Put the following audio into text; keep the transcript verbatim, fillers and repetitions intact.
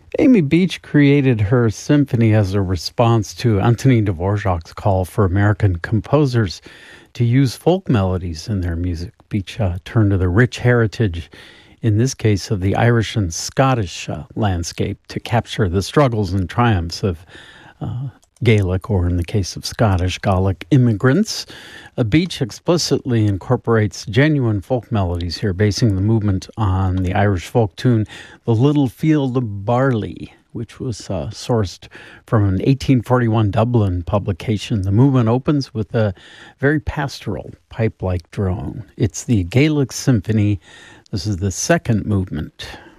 Amy Beach created her symphony as a response to Antonin Dvorak's call for American composers to use folk melodies in their music. Beach uh, turned to the rich heritage, in this case of the Irish and Scottish uh, landscape, to capture the struggles and triumphs of uh, Gaelic, or in the case of Scottish, Gaelic immigrants. Uh, Beach explicitly incorporates genuine folk melodies here, basing the movement on the Irish folk tune The Little Field of Barley, which was uh, sourced from an eighteen forty-one Dublin publication. The movement opens with a very pastoral pipe-like drone. It's the Gaelic Symphony. This is the second movement.